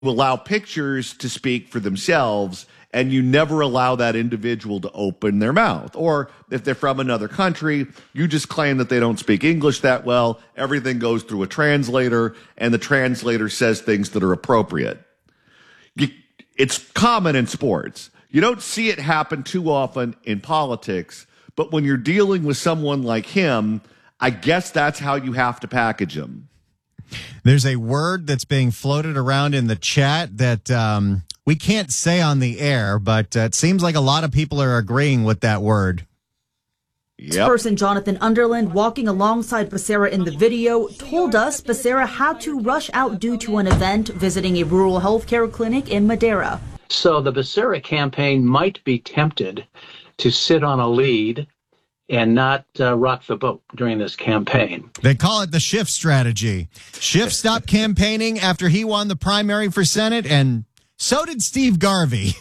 allow pictures to speak for themselves, and you never allow that individual to open their mouth. Or if they're from another country, you just claim that they don't speak English that well. Everything goes through a translator, and the translator says things that are appropriate. It's common in sports. You don't see it happen too often in politics, but when you're dealing with someone like him, I guess that's how you have to package him. There's a word that's being floated around in the chat that we can't say on the air, but it seems like a lot of people are agreeing with that word. Yep. Person Jonathan Underland, walking alongside Becerra in the video, told us Becerra had to rush out due to an event visiting a rural healthcare clinic in Madera. So the Becerra campaign might be tempted to sit on a lead and not rock the boat during this campaign. They call it the Schiff strategy. Schiff stopped campaigning after he won the primary for Senate, and so did Steve Garvey.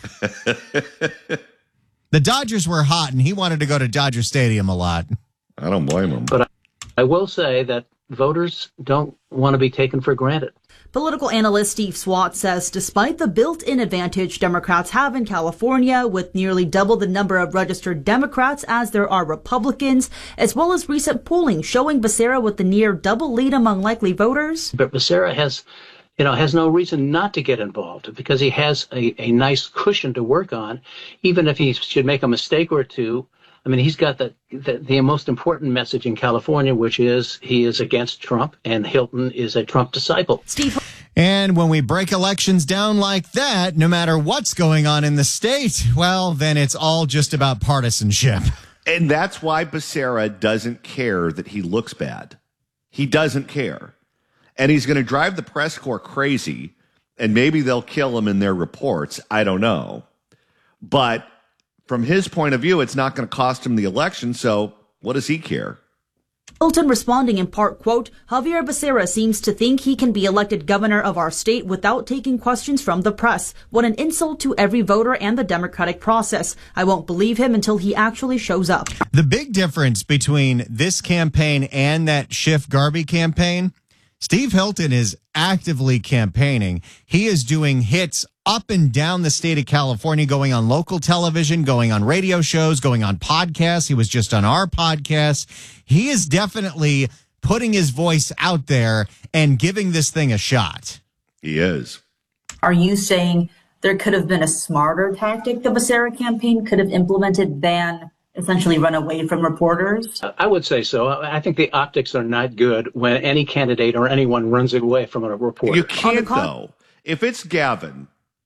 The Dodgers were hot, and he wanted to go to Dodger Stadium a lot. I don't blame him. But I will say that voters don't want to be taken for granted. Political analyst Steve Swat says despite the built-in advantage Democrats have in California, with nearly double the number of registered Democrats as there are Republicans, as well as recent polling showing Becerra with the near double lead among likely voters. But Becerra has no reason not to get involved because he has a nice cushion to work on, even if he should make a mistake or two. I mean, he's got the most important message in California, which is he is against Trump, and Hilton is a Trump disciple. And when we break elections down like that, no matter what's going on in the state, well, then it's all just about partisanship. And that's why Becerra doesn't care that he looks bad. He doesn't care. And he's going to drive the press corps crazy, and maybe they'll kill him in their reports. I don't know. But from his point of view, it's not going to cost him the election, so what does he care? Hilton responding in part, quote, Javier Becerra seems to think he can be elected governor of our state without taking questions from the press. What an insult to every voter and the democratic process. I won't believe him until he actually shows up. The big difference between this campaign and that Schiff Garvey campaign, Steve Hilton is actively campaigning. He is doing hits up and down the state of California, going on local television, going on radio shows, going on podcasts. He was just on our podcast. He is definitely putting his voice out there and giving this thing a shot. He is. Are you saying there could have been a smarter tactic the Becerra campaign could have implemented than essentially run away from reporters? I would say so. I think the optics are not good when any candidate or anyone runs away from a reporter. You can't, though. If it's Gavin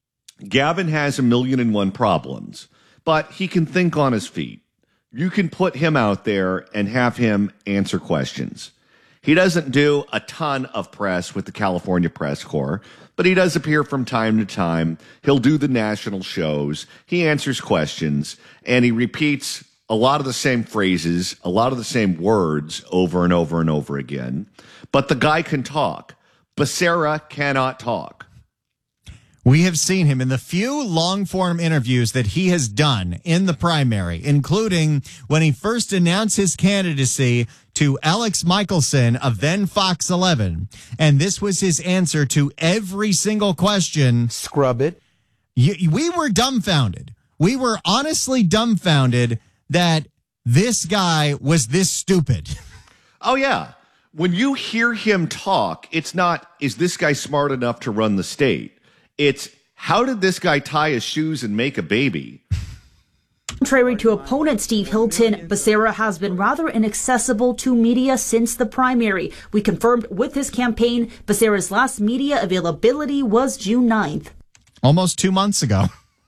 has 1,000,001 problems, but he can think on his feet. You can put him out there and have him answer questions. He doesn't do a ton of press with the California Press Corps, but he does appear from time to time. He'll do the national shows. He answers questions, and he repeats a lot of the same phrases, a lot of the same words over and over and over again. But the guy can talk. Becerra cannot talk. We have seen him in the few long-form interviews that he has done in the primary, including when he first announced his candidacy to Alex Michelson of then Fox 11. And this was his answer to every single question. Scrub it. We were dumbfounded. We were honestly dumbfounded that this guy was this stupid. Oh, yeah. When you hear him talk, it's not, is this guy smart enough to run the state? It's, how did this guy tie his shoes and make a baby? Contrary to opponent Steve Hilton, Becerra has been rather inaccessible to media since the primary. We confirmed with his campaign, Becerra's last media availability was June 9th. Almost 2 months ago.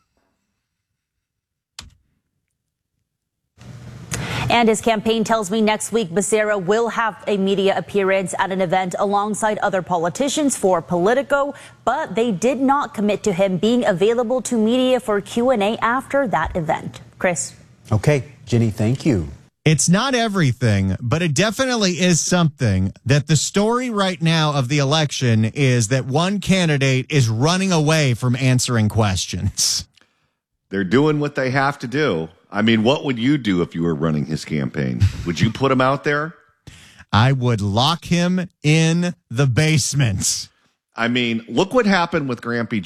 And his campaign tells me next week Becerra will have a media appearance at an event alongside other politicians for Politico, but they did not commit to him being available to media for Q&A after that event. Chris. Okay, Jenny, thank you. It's not everything, but it definitely is something that the story right now of the election is that one candidate is running away from answering questions. They're doing what they have to do. I mean, what would you do if you were running his campaign? Would you put him out there? I would lock him in the basement. I mean, look what happened with Grampy